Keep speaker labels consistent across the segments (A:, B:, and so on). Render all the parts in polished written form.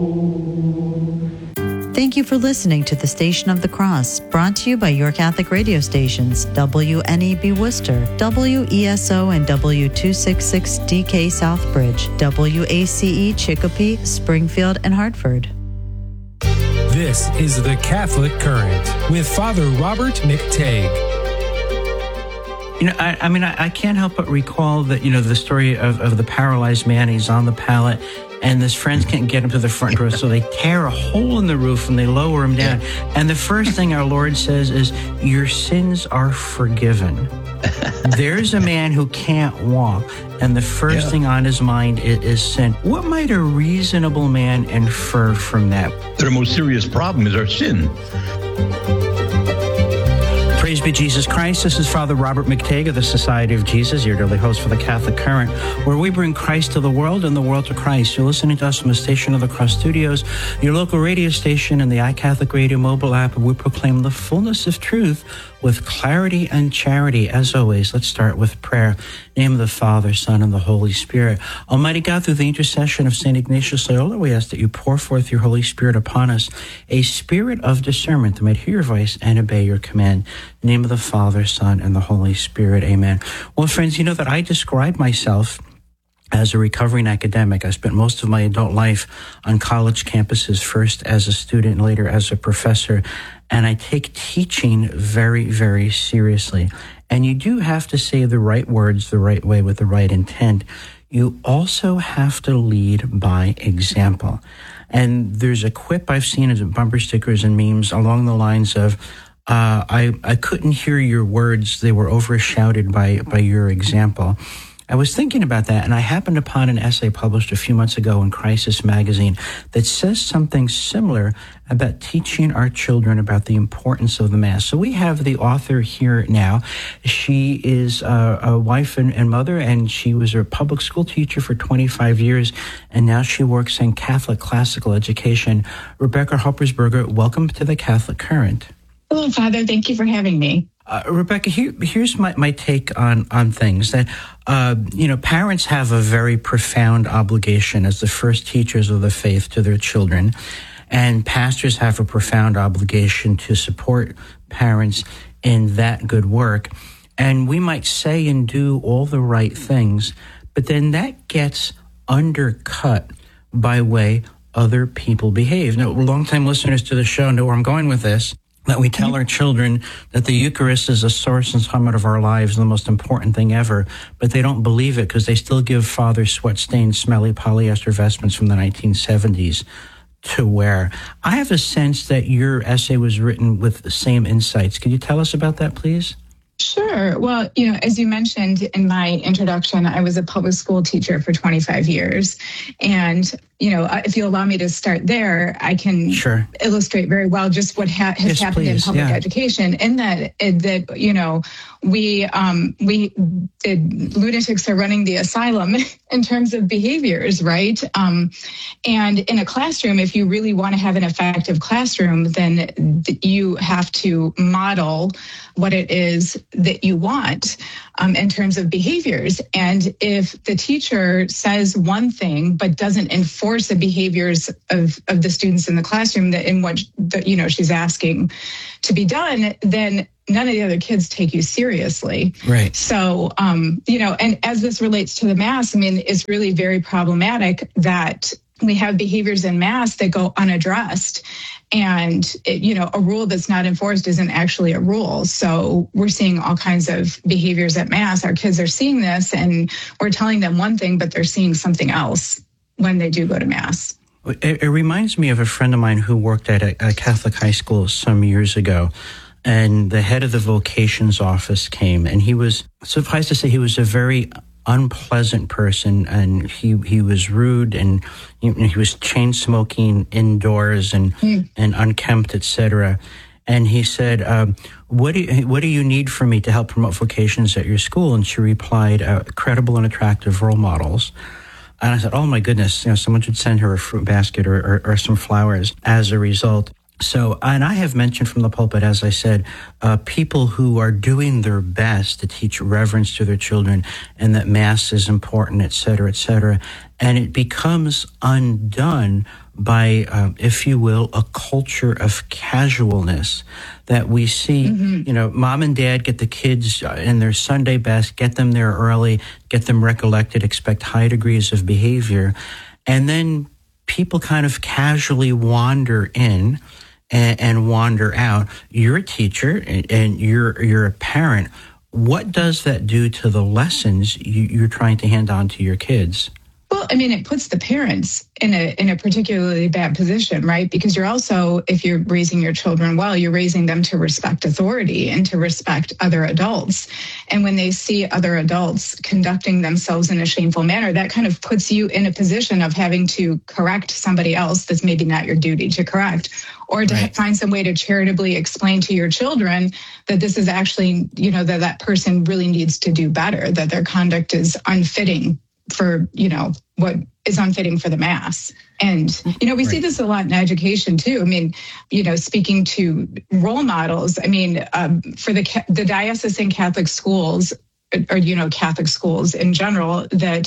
A: Thank you for listening to the Station of the Cross, brought to you by your Catholic radio stations, WNEB Worcester, WESO and W266DK Southbridge, WACE Chicopee, Springfield, and Hartford.
B: This is the Catholic Current with Father Robert McTague.
C: I can't help but recall that, the story of the paralyzed man. He's on the pallet, and his friends can't get him to the front row, so they tear a hole in the roof and they lower him down. And the first thing our Lord says is, your sins are forgiven. There's a man who can't walk, and the first thing on his mind is sin. What might a reasonable man infer from that?
D: The most serious problem is our sin.
C: Praise be Jesus Christ. This is Father Robert McTague of the Society of Jesus, your daily host for the Catholic Current, where we bring Christ to the world and the world to Christ. You're listening to us from the Station of the Cross Studios, your local radio station, and the iCatholic Radio mobile app, and we proclaim the fullness of truth with clarity and charity. As always, let's start with prayer. In the name of the Father, Son, and the Holy Spirit. Almighty God, through the intercession of St. Ignatius Loyola, we ask that you pour forth your Holy Spirit upon us, a spirit of discernment that might hear your voice and obey your command. In the name of the Father, Son, and the Holy Spirit. Amen. Well, friends, you know that I describe myself as a recovering academic. I spent most of my adult life on college campuses, first as a student and later as a professor. And I take teaching very, very seriously. And you do have to say the right words the right way with the right intent. You also have to lead by example. And there's a quip I've seen as bumper stickers and memes along the lines of, I couldn't hear your words. They were overshouted by your example. I was thinking about that, and I happened upon an essay published a few months ago in Crisis Magazine that says something similar about teaching our children about the importance of the Mass. So we have the author here now. She is a wife and mother, and she was a public school teacher for 25 years, and now she works in Catholic classical education. Rebecca Hoppersberger, welcome to the Catholic Current.
E: Hello, Father. Thank you for having me.
C: Rebecca, here's my take on things. That, parents have a very profound obligation as the first teachers of the faith to their children. And pastors have a profound obligation to support parents in that good work. And we might say and do all the right things, but then that gets undercut by way other people behave. Now, longtime listeners to the show know where I'm going with this. That we tell our children that the Eucharist is a source and summit of our lives, the most important thing ever, but they don't believe it because they still give Father sweat-stained, smelly polyester vestments from the 1970s to wear. I have a sense that your essay was written with the same insights. Could you tell us about that, please?
E: Sure. Well, as you mentioned in my introduction, I was a public school teacher for 25 years. And, if you allow me to start there, I can illustrate very well just what has happened in public education. In that we lunatics are running the asylum in terms of behaviors, right? And in a classroom, if you really want to have an effective classroom, then you have to model what it is that you want in terms of behaviors. And if the teacher says one thing but doesn't enforce the behaviors of the students in the classroom that in what she's asking to be done, then none of the other kids take you seriously.
C: Right.
E: So, and as this relates to the Mass, it's really very problematic that we have behaviors in Mass that go unaddressed. And, a rule that's not enforced isn't actually a rule. So we're seeing all kinds of behaviors at Mass. Our kids are seeing this and we're telling them one thing, but they're seeing something else when they do go to Mass.
C: It reminds me of a friend of mine who worked at a Catholic high school some years ago. And the head of the vocations office came, and he was, suffice to say, he was a very unpleasant person, and he was rude, and he was chain smoking indoors and unkempt, etc. And he said, what do you need from me to help promote vocations at your school? And she replied, credible and attractive role models. And I said, oh my goodness, someone should send her a fruit basket or some flowers as a result. So, and I have mentioned from the pulpit, as I said, people who are doing their best to teach reverence to their children and that Mass is important, et cetera, and it becomes undone by, if you will, a culture of casualness that we see. You know, mom and dad get the kids in their Sunday best, get them there early, get them recollected, expect high degrees of behavior, and then people kind of casually wander in and wander out. You're a teacher and you're a parent. What does that do to the lessons you're trying to hand on to your kids?
E: Well, I mean, it puts the parents in a particularly bad position, right? Because you're also, if you're raising your children well, you're raising them to respect authority and to respect other adults. And when they see other adults conducting themselves in a shameful manner, that kind of puts you in a position of having to correct somebody else that's maybe not your duty to correct, or to find some way to charitably explain to your children that this is actually, you know, that person really needs to do better, that their conduct is unfitting for, you know, what is unfitting for the Mass. And, you know, we see this a lot in education too. I mean, you know, speaking to role models, I mean, for the diocesan Catholic schools, or, you know, Catholic schools in general that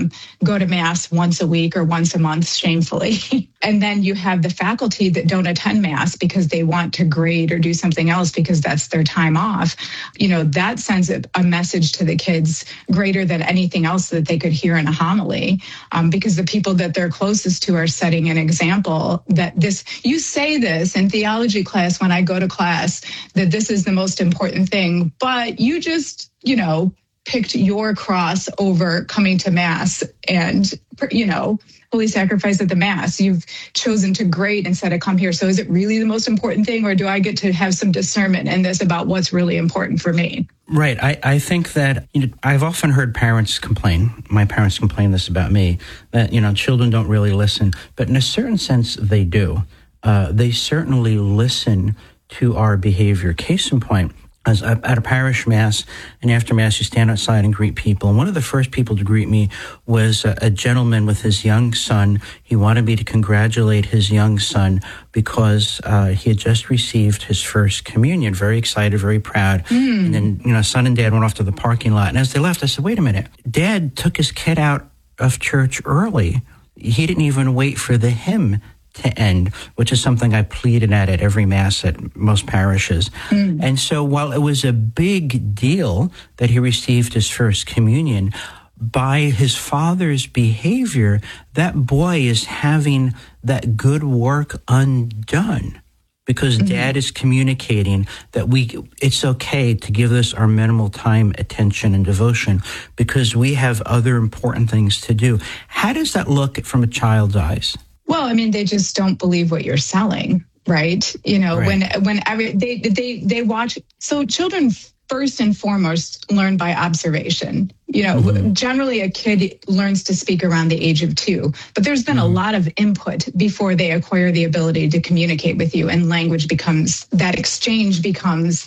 E: go to Mass once a week or once a month shamefully. And then you have the faculty that don't attend Mass because they want to grade or do something else because that's their time off. You know, that sends a message to the kids greater than anything else that they could hear in a homily, because the people that they're closest to are setting an example that you say this in theology class when I go to class, that this is the most important thing, but you just, you know, picked your cross over coming to Mass and, you know, holy sacrifice at the Mass. You've chosen to grade instead of come here. So is it really the most important thing, or do I get to have some discernment in this about what's really important for me?
C: Right. I think that, you know, I've often heard parents complain, my parents complain this about me, that, you know, children don't really listen. But in a certain sense, they do. They certainly listen to our behavior. Case in point, as at a parish Mass, and after Mass, you stand outside and greet people. And one of the first people to greet me was a gentleman with his young son. He wanted me to congratulate his young son because he had just received his first communion. Very excited, very proud. And then, you know, son and dad went off to the parking lot. And as they left, I said, wait a minute. Dad took his kid out of church early. He didn't even wait for the hymn to end, which is something I pleaded at every Mass at most parishes. And so while it was a big deal that he received his first communion, by his father's behavior, that boy is having that good work undone. Because dad is communicating that it's okay to give this our minimal time, attention, and devotion because we have other important things to do. How does that look from a child's eyes?
E: Well, I mean, they just don't believe what you're selling, right? You know, whenever they watch. So children first and foremost learn by observation. You know, generally a kid learns to speak around the age of 2, but there's been a lot of input before they acquire the ability to communicate with you, and language becomes, that exchange becomes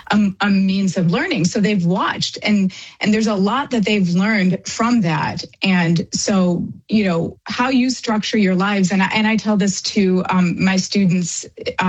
E: a means of learning. So they've watched, and there's a lot that they've learned from that. And so, you know, how you structure your lives, and I tell this to my students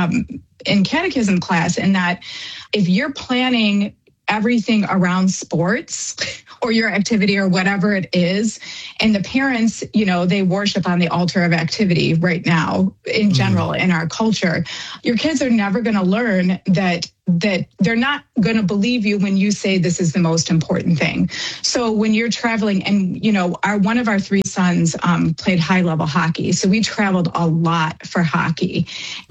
E: in catechism class, in that if you're planning everything around sports or your activity or whatever it is, and the parents, you know, they worship on the altar of activity right now in general in our culture, your kids are never going to learn that they're not going to believe you when you say this is the most important thing. So when you're traveling, and, you know, one of our 3 sons played high level hockey. So we traveled a lot for hockey.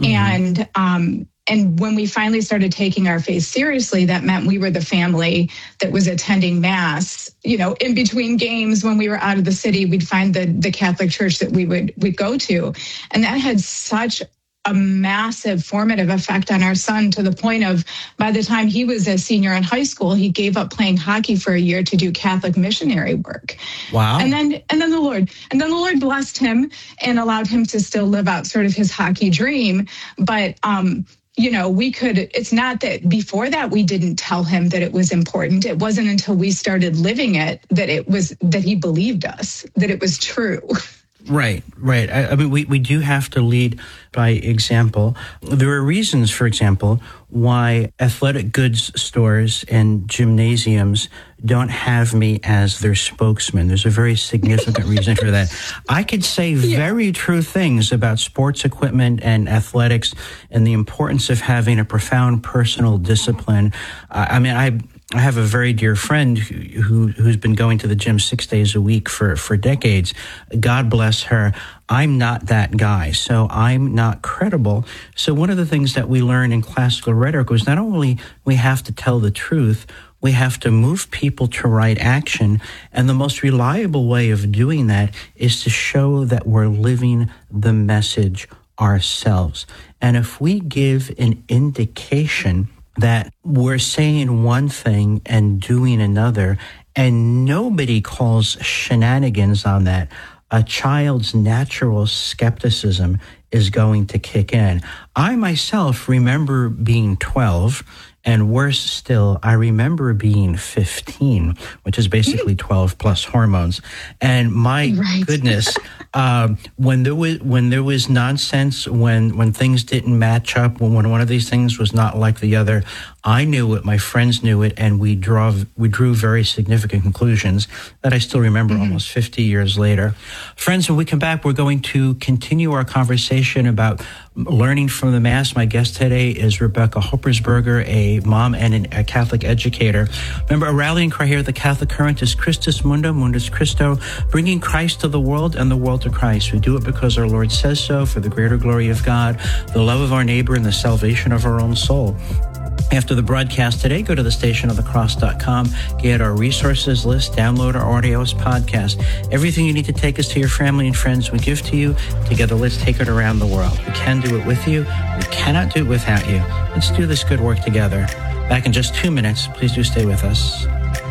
E: And when we finally started taking our faith seriously, that meant we were the family that was attending Mass, you know, in between games. When we were out of the city, we'd find the Catholic church that we'd go to. And that had such a massive formative effect on our son, to the point of, by the time he was a senior in high school, he gave up playing hockey for a year to do Catholic missionary work. Wow. And then the Lord blessed him and allowed him to still live out sort of his hockey dream. But, you know, it's not that before that we didn't tell him that it was important. It wasn't until we started living it that he believed us, that it was true.
C: Right. I mean, we do have to lead by example. There are reasons, for example, why athletic goods stores and gymnasiums don't have me as their spokesman. There's a very significant reason for that. I could say very true things about sports equipment and athletics and the importance of having a profound personal discipline. I have a very dear friend who's been going to the gym 6 days a week for decades. God bless her. I'm not that guy, so I'm not credible. So one of the things that we learn in classical rhetoric was not only we have to tell the truth, we have to move people to right action. And the most reliable way of doing that is to show that we're living the message ourselves. And if we give an indication that we're saying one thing and doing another, and nobody calls shenanigans on that, a child's natural skepticism is going to kick in. I myself remember being 12, and worse still, I remember being 15, which is basically 12 plus hormones. And my goodness, when there was nonsense, when things didn't match up, when one of these things was not like the other, I knew it, my friends knew it, and we drew very significant conclusions that I still remember almost 50 years later. Friends, when we come back, we're going to continue our conversation about learning from the Mass. My guest today is Rebecca Hoppersberger, a mom and a Catholic educator. Remember, a rallying cry here at the Catholic Current is Christus Mundum, Mundus Christo, bringing Christ to the world and the world to Christ. We do it because our Lord says so, for the greater glory of God, the love of our neighbor, and the salvation of our own soul. After the broadcast today, go to thestationofthecross.com, get our resources list, download our audio as podcast. Everything you need to take us to your family and friends we give to you. Together, let's take it around the world. We can do it with you. We cannot do it without you. Let's do this good work together. Back in just 2 minutes. Please do stay with us.